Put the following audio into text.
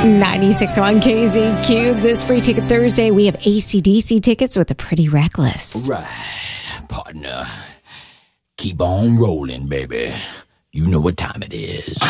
96.1 KZQ. This Free Ticket Thursday, we have AC/DC tickets with the Pretty Reckless. Right, partner. Keep on rolling, baby. You know what time it is.